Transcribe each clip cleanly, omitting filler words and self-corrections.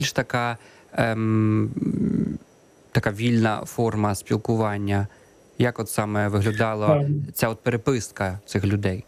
більш така вільна форма спілкування? Як от саме виглядала ця от переписка цих людей?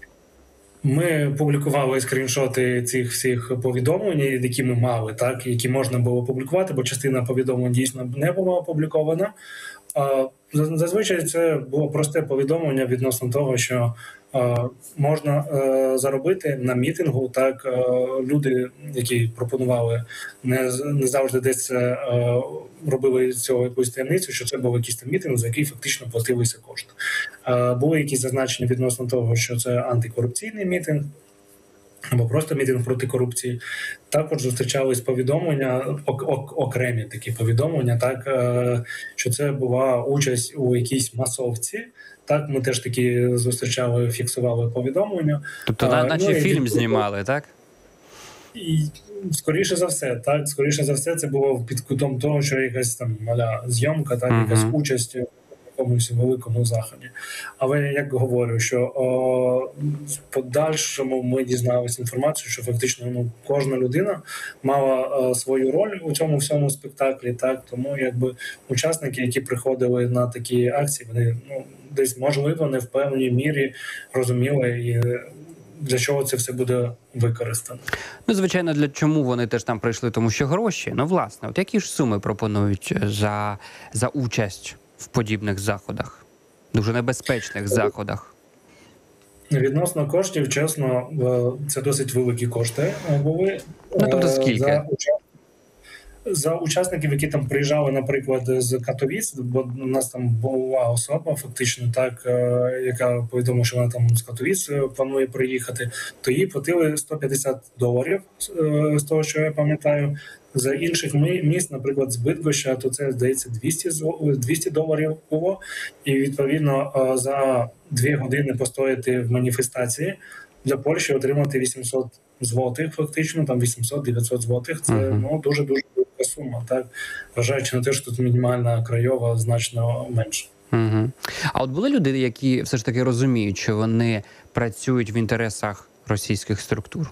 Ми публікували скріншоти цих всіх повідомлень, які ми мали, так, які можна було публікувати, бо частина повідомлень дійсно не була опублікована. Зазвичай це було просте повідомлення відносно того, що можна заробити на мітингу. Так, люди, які пропонували, не завжди десь робили з цього якусь таємницю, що це був якийсь там мітинг, за який фактично платилися кошти. Були якісь зазначення відносно того, що це антикорупційний мітинг, або просто мітинг проти корупції. Також зустрічались повідомлення, окремі такі повідомлення, так, що це була участь у якійсь масовці. Так, ми теж такі зустрічали, фіксували повідомлення. Тобто, наче фільм знімали, так? І скоріше за все, так, скоріше за все, це було під кутом того, що якась там зйомка, так, якась участь в якомусь великому заході. Але як говорю, що в подальшому ми дізналися інформацію, що фактично кожна людина мала свою роль у цьому всьому спектаклі, так, тому якби учасники, які приходили на такі акції, вони десь можливо не в певній мірі розуміли і для чого це все буде використано. Ну, звичайно, для чому вони теж там прийшли? Тому що гроші. Ну, власне, от які ж суми пропонують за участь в подібних заходах? Дуже небезпечних заходах. Відносно коштів, чесно, це досить великі кошти були. Ну, тобто скільки? За учасників, які там приїжджали, наприклад, з Катовіц, бо у нас там була особа, фактично, так, яка повідомила, що вона там з Катовіц планує приїхати, то їй платили $150, з того, що я пам'ятаю. За інших міст, наприклад, з Бидгоща, то це, здається, $200 було. І, відповідно, за 2 години постояти в маніфестації для Польщі отримати 800 злотих, фактично, там 800-900 злотих. Це дуже-дуже велика сума, так? Вважаючи на те, що тут мінімальна краєва значно менше. А от були люди, які все ж таки розуміють, що вони працюють в інтересах російських структур?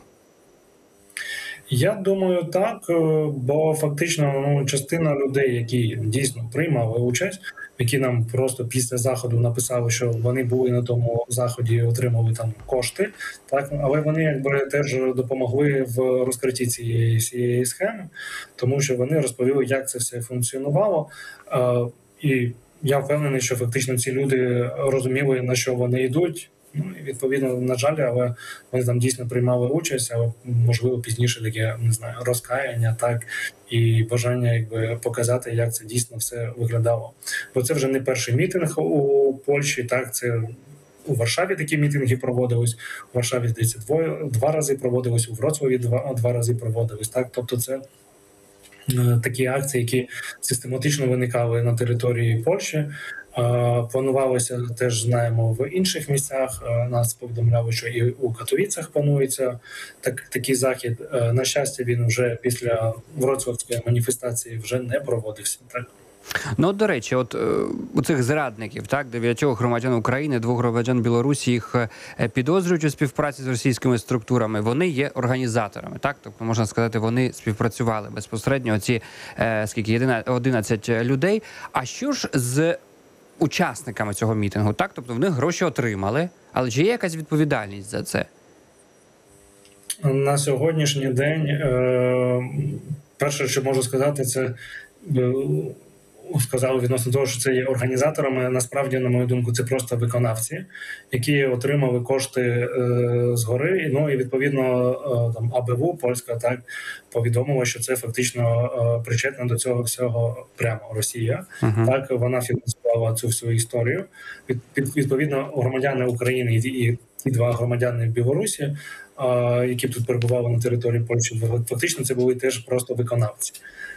Я думаю, так, бо фактично частина людей, які дійсно приймали участь, які нам просто після заходу написали, що вони були на тому заході і отримали там кошти, так, але вони якби теж допомогли в розкритті цієї схеми, тому що вони розповіли, як це все функціонувало. І я впевнений, що фактично ці люди розуміли, на що вони йдуть. Ну, і відповідно, на жаль, але вони там дійсно приймали участь, але можливо пізніше таке, не знаю, розкаяння, так, і бажання якби показати, як це дійсно все виглядало. Бо це вже не перший мітинг у Польщі, так, це у Варшаві такі мітинги проводились, у Варшаві, здається, 2 рази проводились, у Вроцлаві 2 рази проводились, так, тобто це такі акції, які систематично виникали на території Польщі. Планувалося, теж знаємо, в інших місцях. Нас повідомляли, що і у Катовіцях планується такий захід. На щастя, він вже після Вроцлавської маніфестації вже не проводився. Так? Ну, до речі, от у цих зрадників, так, 9 громадян України, 2 громадян Білорусі, їх підозрюють у співпраці з російськими структурами. Вони є організаторами, так? Тобто, можна сказати, вони співпрацювали безпосередньо, ці, 11 людей. А що ж з учасниками цього мітингу, так? Тобто в них гроші отримали, але чи є якась відповідальність за це? На сьогоднішній день перше, що можу сказати, це сказали відносно того, що це є організаторами. Насправді, на мою думку, це просто виконавці, які отримали кошти згори. Ну і відповідно там АБВ польська так повідомила, що це фактично причетна до цього всього прямо Росія. Так, вона фінансувала цю всю історію. Відповідно, громадяни України і ті 2 громадяни Білорусі, які тут перебували на території Польщі, фактично це були теж просто виконавці.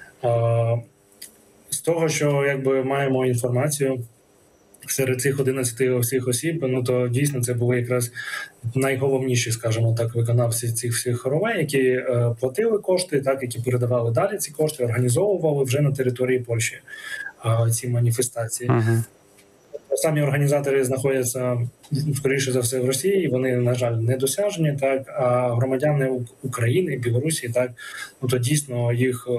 З того, що якби маємо інформацію серед цих 11 всіх осіб, ну то дійсно це були якраз найголовніші, скажімо так, виконавці цих всіх хоровей, які платили кошти, так, які передавали далі ці кошти, організовували вже на території Польщі ці маніфестації. Самі організатори знаходяться, скоріше за все, в Росії, вони, на жаль, недосяжні, так, а громадяни України, Білорусі, так, ну то дійсно їх